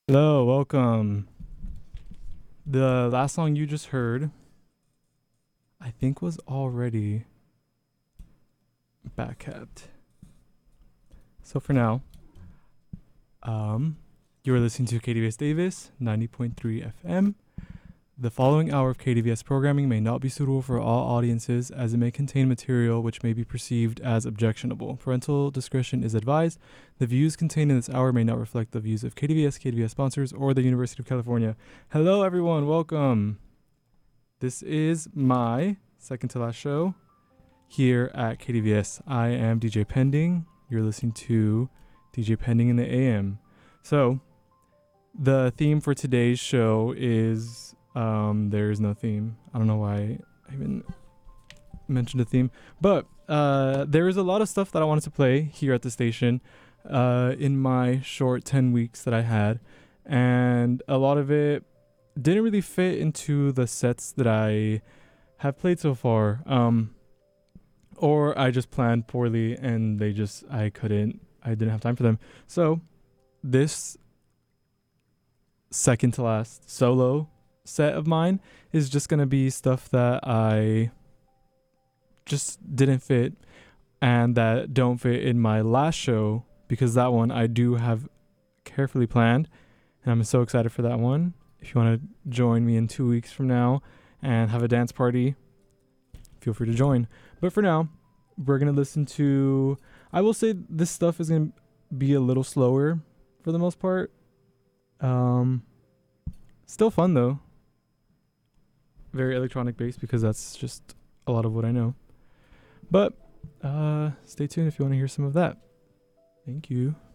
Hello, welcome. The last song you just heard, I think, was already back kept. So for now, you are listening to KDVS Davis 90.3 FM. The following hour of KDVS programming may not be suitable for all audiences as it may contain material which may be perceived as objectionable. Parental discretion is advised. The views contained in this hour may not reflect the views of KDVS, KDVS sponsors, or the University of California. Hello, everyone. Welcome. This is my second to last show here at KDVS. I am DJ Pending. You're listening to DJ Pending in the AM. So, the theme for today's show is there is no theme. I don't know why I even mentioned a theme, but there is a lot of stuff that I wanted to play here at the station in my short 10 weeks that I had, and a lot of it didn't really fit into the sets that I have played so far, or I just planned poorly and I didn't have time for them. So this second to last solo set of mine is just gonna be stuff that I just didn't fit and that don't fit in my last show, because that one I do have carefully planned and I'm so excited for that one. If you want to join me in 2 weeks from now and have a dance party, feel free to join. But for now, we're gonna listen to, I will say this stuff is gonna be a little slower for the most part. Still fun though. Very electronic based because that's just a lot of what I know. But stay tuned if you want to hear some of that. Thank you.